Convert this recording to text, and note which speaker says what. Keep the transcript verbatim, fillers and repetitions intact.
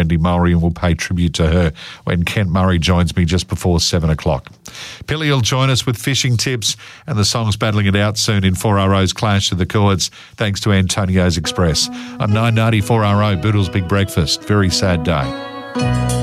Speaker 1: Andy Murray, and we'll pay tribute to her when Kent Murray joins me just before seven o'clock. Pilly will join us with fishing tips, and the song's battling it out soon in four R O's Clash of the Chords, thanks to Antonio's Express. On nine ninety four R O, Boodle's Big Breakfast. Very sad day.